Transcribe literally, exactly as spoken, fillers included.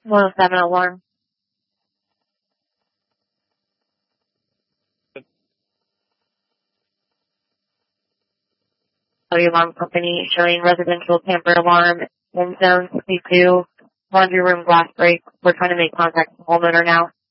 one oh seven alarm. The alarm company showing residential tamper alarm in zone sixty-two, laundry room glass break. We're trying to make contact with the homeowner now.